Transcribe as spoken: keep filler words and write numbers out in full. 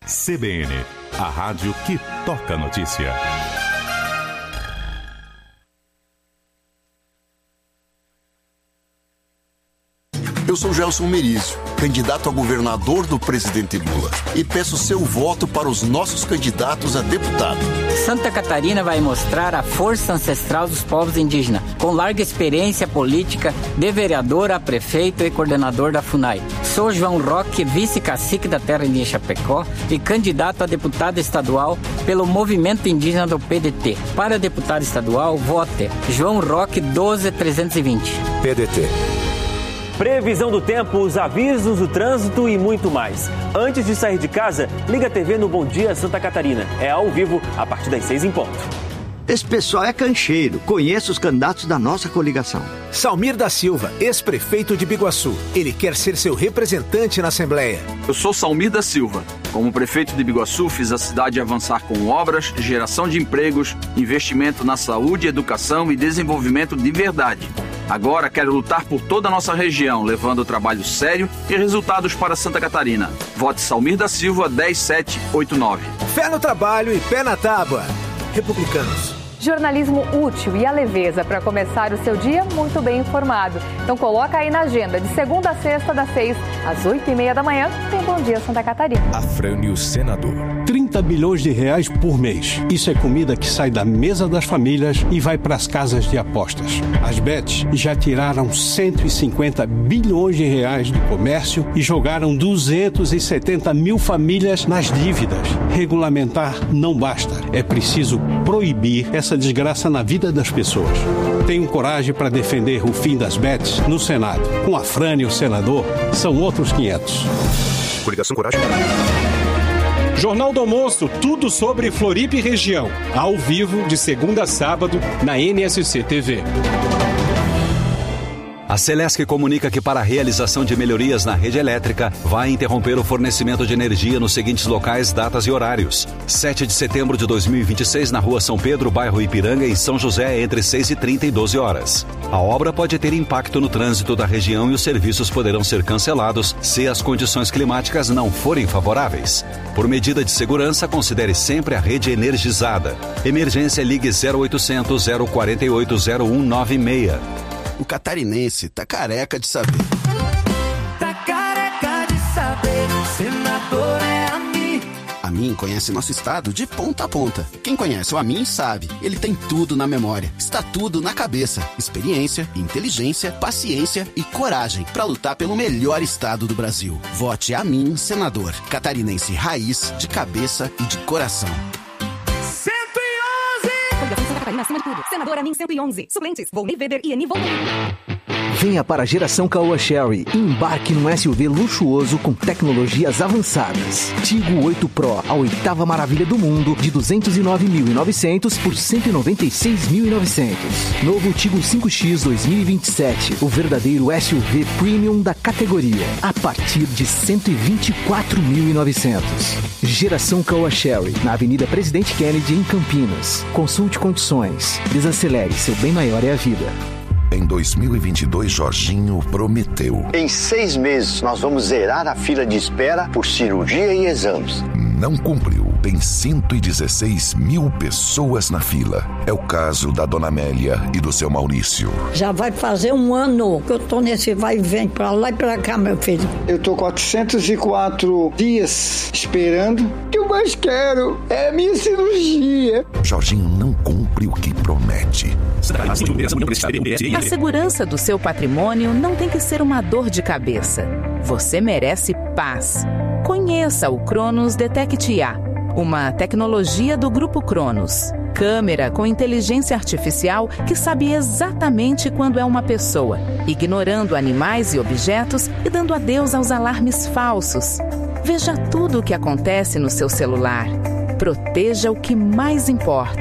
C B N, a rádio que toca a notícia. Eu sou Gelson Merizio, candidato a governador do presidente Lula, e peço seu voto para os nossos candidatos a deputado. Santa Catarina vai mostrar a força ancestral dos povos indígenas, com larga experiência política, de vereador a prefeito e coordenador da FUNAI. Sou João Roque, vice-cacique da Terra Indígena Chapecó e candidato a deputado estadual pelo Movimento Indígena do P D T. Para deputado estadual, vote João Roque doze trezentos e vinte. P D T. Previsão do tempo, os avisos do trânsito e muito mais. Antes de sair de casa, liga a T V no Bom Dia Santa Catarina. É ao vivo, a partir das seis em ponto. Esse pessoal é cancheiro. Conheço os candidatos da nossa coligação. Salmir da Silva, ex-prefeito de Biguaçu. Ele quer ser seu representante na Assembleia. Eu sou Salmir da Silva. Como prefeito de Biguaçu, fiz a cidade avançar com obras, geração de empregos, investimento na saúde, educação e desenvolvimento de verdade. Agora quero lutar por toda a nossa região, levando trabalho sério e resultados para Santa Catarina. Vote Salmir da Silva dez sete oito nove. Fé no trabalho e pé na tábua. Republicanos. Jornalismo útil e a leveza para começar o seu dia muito bem informado. Então coloca aí na agenda, de segunda a sexta, das seis às oito e meia da manhã, tem Bom Dia Santa Catarina. Afrânio Senador. trinta bilhões de reais por mês. Isso é comida que sai da mesa das famílias e vai para as casas de apostas. As bets já tiraram cento e cinquenta bilhões de reais do comércio e jogaram duzentos e setenta mil famílias nas dívidas. Regulamentar não basta. É preciso proibir essa desgraça na vida das pessoas. Tenho coragem para defender o fim das bets no Senado. Com Afrânio Senador, são outros quinhentos. Coligação Coragem. Jornal do Almoço, tudo sobre Floripa e região. Ao vivo, de segunda a sábado, na N S C T V. A Celesc comunica que para a realização de melhorias na rede elétrica, vai interromper o fornecimento de energia nos seguintes locais, datas e horários. sete de setembro de dois mil e vinte e seis, na Rua São Pedro, bairro Ipiranga, em São José, entre seis e trinta e doze horas. A obra pode ter impacto no trânsito da região e os serviços poderão ser cancelados se as condições climáticas não forem favoráveis. Por medida de segurança, considere sempre a rede energizada. Emergência, ligue zero oitocentos, zero quatro oito, zero um nove seis. O catarinense tá careca de saber. Tá careca de saber, senador é a mim. A mim conhece nosso estado de ponta a ponta. Quem conhece o Amin sabe, ele tem tudo na memória. Está tudo na cabeça. Experiência, inteligência, paciência e coragem para lutar pelo melhor estado do Brasil. Vote Amin, senador. Catarinense raiz, de cabeça e de coração. Acima de tudo. Senador Amin cento e onze. Suplentes, Volney Weber e Ani Volney. Venha para a geração Caoa Chery e embarque num S U V luxuoso com tecnologias avançadas. Tigo oito Pro, a oitava maravilha do mundo, de duzentos e nove mil e novecentos por cento e noventa e seis mil e novecentos. Novo Tigo cinco X dois mil e vinte e sete, o verdadeiro S U V Premium da categoria, a partir de cento e vinte e quatro mil e novecentos. Geração Caoa Chery, na Avenida Presidente Kennedy, em Campinas. Consulte condições. Desacelere, seu bem maior é a vida. Em dois mil e vinte e dois, Jorginho prometeu. Em seis meses, nós vamos zerar a fila de espera por cirurgia e exames. Não cumpriu. Tem cento e dezesseis mil pessoas na fila. É o caso da dona Amélia e do seu Maurício. Já vai fazer um ano que eu tô nesse vai e vem pra lá e pra cá, meu filho. Eu tô quatrocentos e quatro dias esperando. O que eu mais quero é a minha cirurgia. Jorginho não cumpre o que promete. A segurança do seu patrimônio não tem que ser uma dor de cabeça. Você merece paz. Conheça o Cronos Detect I A, uma tecnologia do Grupo Cronos. Câmera com inteligência artificial que sabe exatamente quando é uma pessoa, ignorando animais e objetos e dando adeus aos alarmes falsos. Veja tudo o que acontece no seu celular. Proteja o que mais importa.